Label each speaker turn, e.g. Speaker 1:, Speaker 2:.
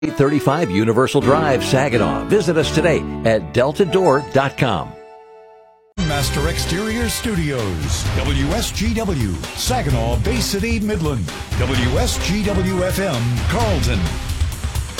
Speaker 1: 835 Universal Drive, Saginaw. Visit us today at deltadoor.com.
Speaker 2: Master Exterior Studios, WSGW, Saginaw, Bay City, Midland, WSGW FM, Carlton.